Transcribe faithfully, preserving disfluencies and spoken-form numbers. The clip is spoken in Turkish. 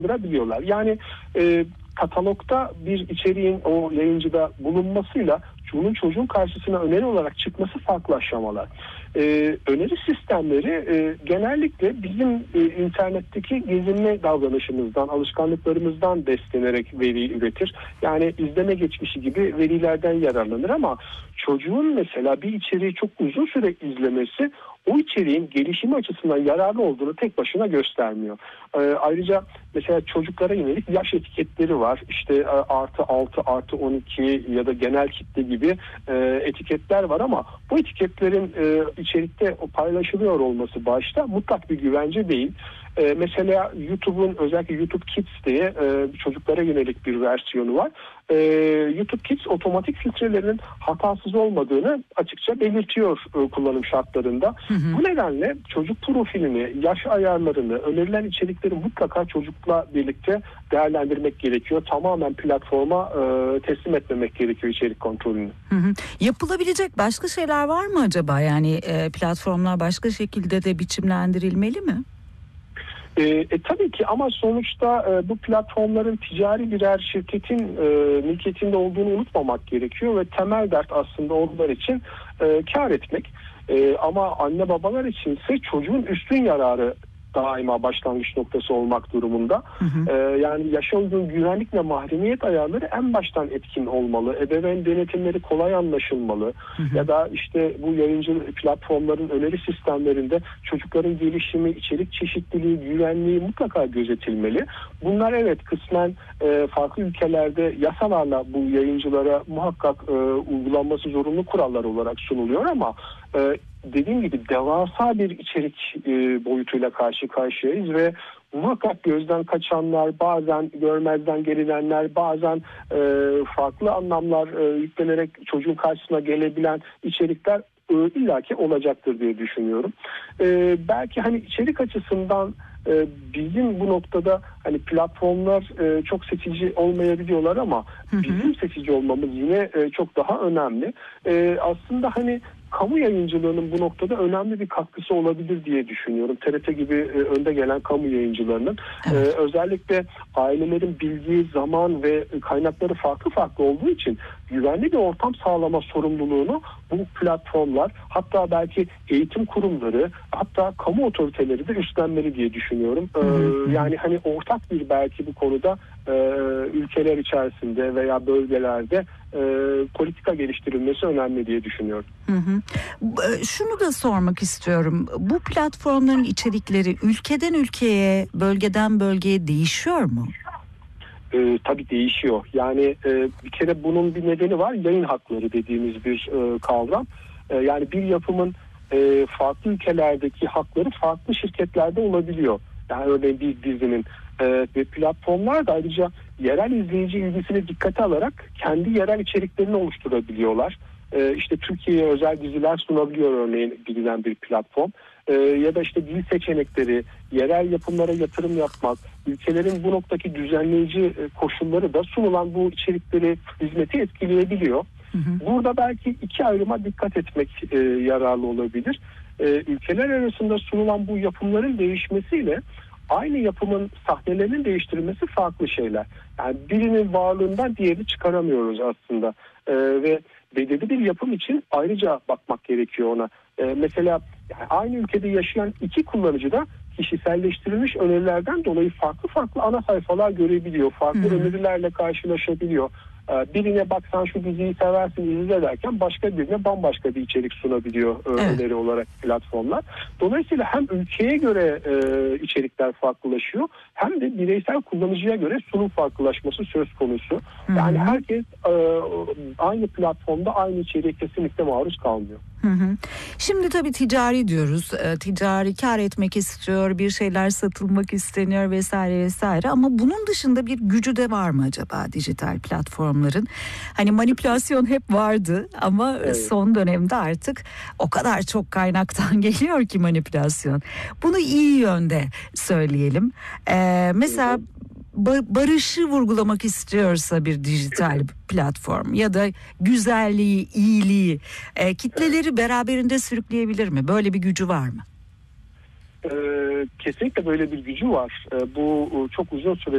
yaptırabiliyorlar. Yani e, katalogda bir içeriğin o yayıncıda bulunmasıyla bunun çocuğun karşısına öneri olarak çıkması farklı aşamalar. Ee, öneri sistemleri e, genellikle bizim e, internetteki gezinme davranışımızdan, alışkanlıklarımızdan beslenerek veri üretir. Yani izleme geçmişi gibi verilerden yararlanır ama çocuğun mesela bir içeriği çok uzun süre izlemesi o içeriğin gelişimi açısından yararlı olduğunu tek başına göstermiyor. Ee, ayrıca mesela çocuklara yönelik yaş etiketleri var. İşte e, artı altı, artı on iki ya da genel kitle gibi e, etiketler var ama bu etiketlerin e, içerikte paylaşılıyor olması başta mutlak bir güvence değil. Ee, mesela YouTube'un özellikle YouTube Kids diye e, çocuklara yönelik bir versiyonu var. Ee, YouTube Kids otomatik filtrelerinin hatasız olmadığını açıkça belirtiyor e, kullanım şartlarında. Hı hı. Bu nedenle çocuk profilini, yaş ayarlarını, önerilen içerikleri mutlaka çocukla birlikte değerlendirmek gerekiyor. Tamamen platforma e, teslim etmemek gerekiyor içerik kontrolünü. Hı hı. Yapılabilecek başka şeyler var mı acaba? Yani e, platformlar başka şekilde de biçimlendirilmeli mi? E, e, tabii ki ama sonuçta e, bu platformların ticari birer şirketin e, mülkiyetinde olduğunu unutmamak gerekiyor ve temel dert aslında onlar için e, kar etmek. E, ama anne babalar içinse çocuğun üstün yararı daima başlangıç noktası olmak durumunda. Hı hı. Ee, yani yaşa uygun güvenlik ve mahremiyet ayarları en baştan etkin olmalı. Ebeveyn denetimleri kolay anlaşılmalı. Hı hı. Ya da işte bu yayıncı platformların öneri sistemlerinde çocukların gelişimi, içerik çeşitliliği, güvenliği mutlaka gözetilmeli. Bunlar evet kısmen e, farklı ülkelerde yasalarla bu yayıncılara muhakkak e, uygulanması zorunlu kurallar olarak sunuluyor ama e, dediğim gibi devasa bir içerik e, boyutuyla karşı karşıyayız ve muhakkak gözden kaçanlar, bazen görmezden gelinenler, bazen e, farklı anlamlar e, yüklenerek çocuğun karşısına gelebilen içerikler e, illaki olacaktır diye düşünüyorum. E, belki hani içerik açısından e, bizim bu noktada hani platformlar e, çok seçici olmayabiliyorlar ama hı hı. bizim seçici olmamız yine e, çok daha önemli. E, aslında hani kamu yayıncılığının bu noktada önemli bir katkısı olabilir diye düşünüyorum. T R T gibi e, önde gelen kamu yayıncılarının evet. e, özellikle ailelerin bilgi, zaman ve kaynakları farklı farklı olduğu için güvenli bir ortam sağlama sorumluluğunu bu platformlar, hatta belki eğitim kurumları, hatta kamu otoriteleri de üstlenmeli diye düşünüyorum. E, hı hı. Yani hani ortak bir belki bu konuda e, ülkeler içerisinde veya bölgelerde e, politika geliştirilmesi önemli diye düşünüyorum. Hı hı. Şunu da sormak istiyorum. Bu platformların içerikleri ülkeden ülkeye, bölgeden bölgeye değişiyor mu? Ee, tabii değişiyor. Yani e, bir kere bunun bir nedeni var. Yayın hakları dediğimiz bir e, kavram. E, yani bir yapımın e, farklı ülkelerdeki hakları farklı şirketlerde olabiliyor. Yani örneğin bir dizinin e, ve platformlar da ayrıca yerel izleyici ilgisini dikkate alarak kendi yerel içeriklerini oluşturabiliyorlar. Ee, işte Türkiye'ye özel diziler sunabiliyor örneğin bilinen bir platform. Ee, ya da işte dil seçenekleri, yerel yapımlara yatırım yapmak, ülkelerin bu noktaki düzenleyici koşulları da sunulan bu içerikleri, hizmeti etkileyebiliyor. Hı hı. Burada belki iki ayrıma dikkat etmek e, yararlı olabilir. E, ülkeler arasında sunulan bu yapımların değişmesiyle aynı yapımın sahnelerinin değiştirilmesi farklı şeyler. Yani birinin varlığından diğerini çıkaramıyoruz aslında. E, ve belirli bir yapım için ayrıca bakmak gerekiyor ona. Ee, mesela yani aynı ülkede yaşayan iki kullanıcı da kişiselleştirilmiş önerilerden dolayı farklı farklı ana sayfalar görebiliyor. Farklı hmm. önerilerle karşılaşabiliyor. Ee, birine baksan şu diziyi seversin izle derken başka birine bambaşka bir içerik sunabiliyor evet. öneri olarak platformlar. Dolayısıyla hem ülkeye göre e, içerikler farklılaşıyor hem de bireysel kullanıcıya göre sunum farklılaşması söz konusu. Hmm. Yani herkes e, aynı platformda aynı içeriğe kesinlikle maruz kalmıyor. Hı hı. Şimdi tabii ticari diyoruz. E, ticari kar etmek istiyor, bir şeyler satılmak isteniyor vesaire vesaire. Ama bunun dışında bir gücü de var mı acaba dijital platformların? Hani manipülasyon hep vardı ama evet. son dönemde artık o kadar çok kaynaktan geliyor ki manipülasyon. Bunu iyi yönde söyleyelim. E, mesela barışı vurgulamak istiyorsa bir dijital platform ya da güzelliği, iyiliği, e, kitleleri beraberinde sürükleyebilir mi? Böyle bir gücü var mı? Ee, kesinlikle böyle bir gücü var. Ee, bu çok uzun süre